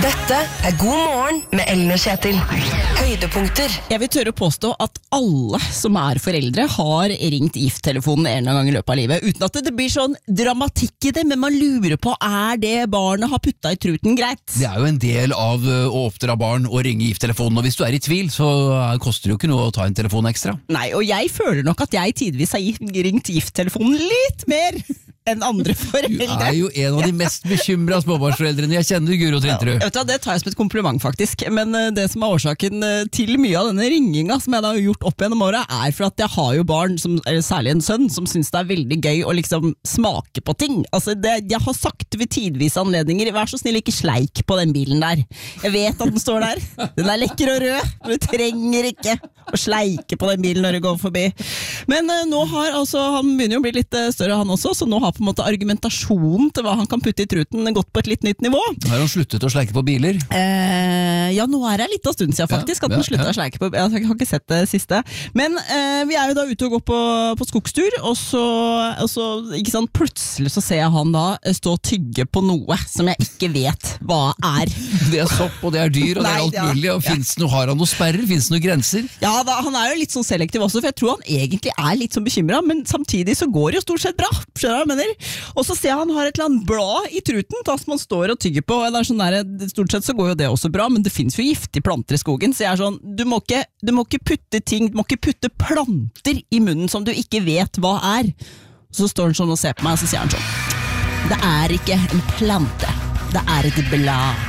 Dette God morgen med Ellen og Kjetil. Høydepunkter. Jeg vil tørre å påstå at alle som foreldre har ringt gifttelefonen en eller annen gang i løpet av livet, uten at det blir sånn dramatikk i det, men man lurer på, det barnet har puttet i truten greit? Det jo en del av å oppdra barn å ringe gifttelefonen, og hvis du i tvil, så koster det jo ikke noe å ta en telefon ekstra. Nei, og jeg føler nok at jeg tidvis har ringt gifttelefonen litt mer enn andre foreldre. Du jo en av de mest bekymrede småbarnsforeldrene jeg kjenner, Guro Trinterud. Ja, det tar jeg som et kompliment faktisk, men det som årsaken til mye av denne ringinga som jeg da har gjort opp gjennom året, for at jeg har jo barn, særlig en sønn, som synes det veldig gøy å liksom smake på ting. Altså, jeg har sagt ved tidvis anledninger, vær så snill, ikke sleik på den bilen der. Jeg vet at den står der. Den lekker og rød, men du trenger ikke å sleike på den bilen når du går forbi. Men nå har han begynner jo å bli litt større han også, så nå har på en måte argumentasjonen til hva han kan putte i truten gått på et litt nytt nivå. Har han sluttet å sleike på biler? Ja, nå det litt av stund siden faktisk at han sluttet å sleike på. Jeg har ikke sett det siste. Men vi jo da ute og går på skogstur, og så ikke sant, plutselig så ser jeg han da stå og tygge på noe som jeg ikke vet hva Det sopp, og det dyr, og det alt mulig. Og har han noen sperrer? Finnes det noen grenser? Ja, han jo litt sånn selektiv også, for jeg tror han egentlig litt sånn bekymret, men samtidig så går det jo stort sett bra. Skjønner du hva jeg mener? Og så ser jeg han har et eller annet blad i truten da, som han står og tygger på. Sånn stort sett så går jo det også bra, men det finnes jo giftige planter i skogen, så jeg sånn, du må ikke putte ting, du må ikke putte planter i munnen som du ikke vet hva Så står han sånn og ser på meg, og så sier han sånn, det ikke en plante, det et blad.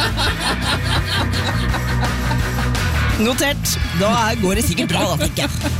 Notert, da går det sikkert bra da, tenker jeg.